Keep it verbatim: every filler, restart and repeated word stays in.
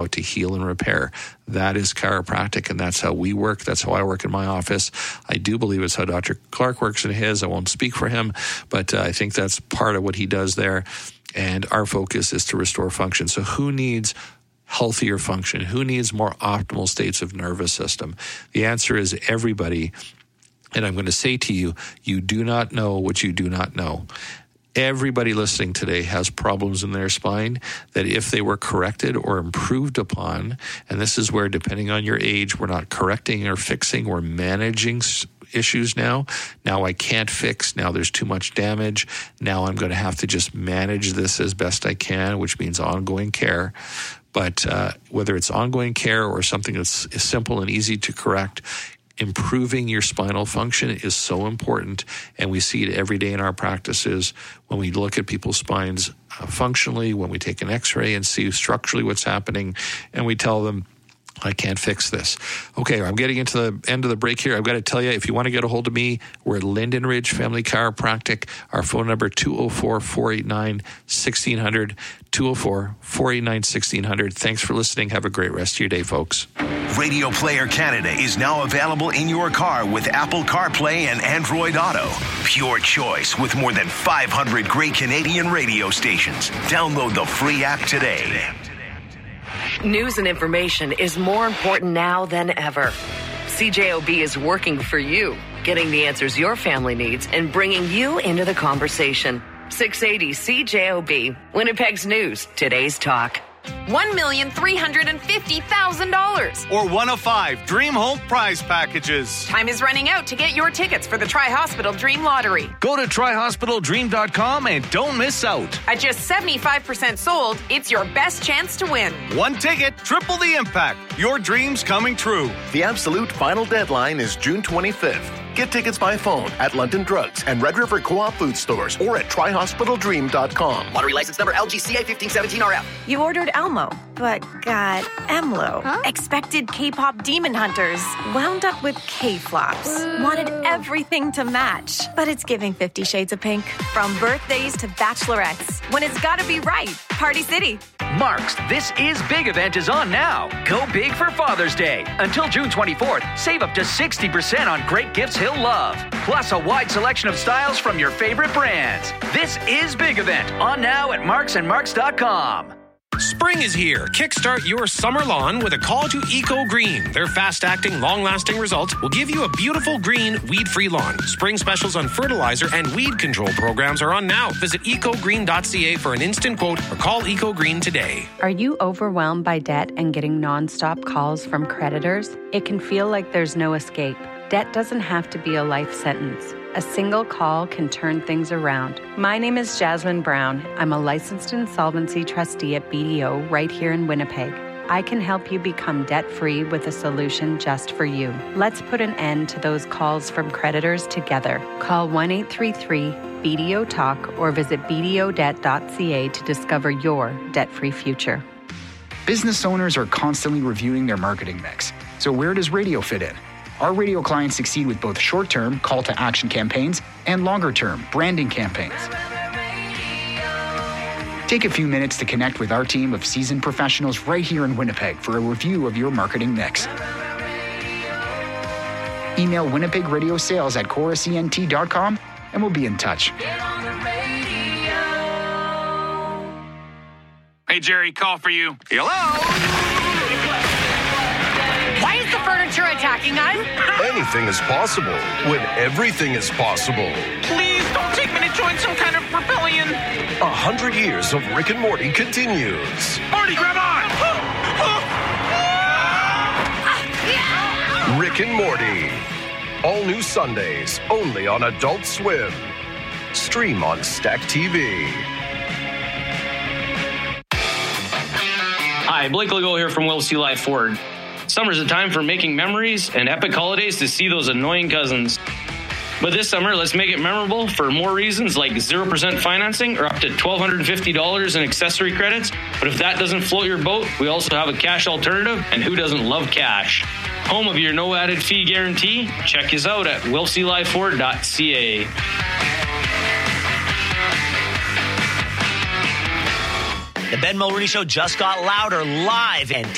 it to heal and repair. That is chiropractic, and that's how we work. That's how I work in my office. I do believe it's how Doctor Clark works in his. I won't speak for him, but uh, I think that's part of what he does there. And our focus is to restore function. So who needs healthier function? Who needs more optimal states of nervous system? The answer is everybody. And I'm going to say to you, you do not know what you do not know. Everybody listening today has problems in their spine that if they were corrected or improved upon, and this is where, depending on your age, we're not correcting or fixing, we're managing issues now. Now I can't fix. Now there's too much damage. Now I'm going to have to just manage this as best I can, which means ongoing care. But uh, whether it's ongoing care or something that's simple and easy to correct, improving your spinal function is so important, and we see it every day in our practices when we look at people's spines uh, functionally, when we take an x-ray and see structurally what's happening, and we tell them, I can't fix this. Okay, I'm getting into the end of the break here. I've got to tell you, if you want to get a hold of me, we're at Linden Ridge Family Chiropractic. Our phone number, two oh four, four eight nine, one six zero zero, two oh four, four eight nine, one six zero zero. Thanks for listening. Have a great rest of your day, folks. Radio Player Canada is now available in your car with Apple CarPlay and Android Auto. Pure choice with more than five hundred great Canadian radio stations. Download the free app today. News and information is more important now than ever. C J O B is working for you, getting the answers your family needs and bringing you into the conversation. six eighty C J O B, Winnipeg's News, today's talk. one million three hundred fifty thousand dollars. Or one of five Dream Home prize packages. Time is running out to get your tickets for the Tri-Hospital Dream Lottery. Go to tri hospital dream dot com and don't miss out. At just seventy-five percent sold, it's your best chance to win. One ticket, triple the impact. Your dreams coming true. The absolute final deadline is June twenty-fifth. Get tickets by phone at London Drugs and Red River Co-op food stores or at tri hospital dream dot com. Lottery license number L G C A fifteen seventeen R F. You ordered Elmo, but got Emlo. Huh? Expected K-pop demon hunters. Wound up with K-flops. Wanted everything to match. But it's giving Fifty Shades of Pink. From birthdays to bachelorettes. When it's gotta be right. Party City. Mark's This Is Big event is on now. Go big for Father's Day. Until June twenty-fourth, save up to sixty percent on great gifts he'll love. Plus a wide selection of styles from your favorite brands. This Is Big event on now at marks and marks dot com. Spring is here. Kickstart your summer lawn with a call to Eco Green. Their fast-acting, long-lasting results will give you a beautiful green, weed-free lawn. Spring specials on fertilizer and weed control programs are on now. Visit eco green dot c a for an instant quote or call Eco Green today. Are you overwhelmed by debt and getting nonstop calls from creditors? It can feel like there's no escape. Debt doesn't have to be a life sentence. A single call can turn things around. My name is Jasmine Brown. I'm a licensed insolvency trustee at B D O right here in Winnipeg. I can help you become debt-free with a solution just for you. Let's put an end to those calls from creditors together. Call one eight three three B D O talk or visit b d o debt dot c a to discover your debt-free future. Business owners are constantly reviewing their marketing mix. So where does radio fit in? Our radio clients succeed with both short-term call-to-action campaigns and longer-term branding campaigns. Take a few minutes to connect with our team of seasoned professionals right here in Winnipeg for a review of your marketing mix. Email Winnipeg Radio Sales at chorus e n t dot com and we'll be in touch. Hey, Jerry, call for you. Hello? Why is the furniture attacking us? Anything is possible when everything is possible. Please don't take me to join some kind of rebellion. A hundred years of Rick and Morty continues. Morty, grab on! Rick and Morty. All new Sundays, only on Adult Swim. Stream on Stack T V. Hi, Blake Legault here from Will C. Life Ford. Summer's a time for making memories and epic holidays to see those annoying cousins. But this summer, let's make it memorable for more reasons like zero percent financing or up to one thousand two hundred fifty dollars in accessory credits. But if that doesn't float your boat, we also have a cash alternative, and who doesn't love cash? Home of your no added fee guarantee? Check us out at will c life ford dot c a. The Ben Mulroney Show just got louder live and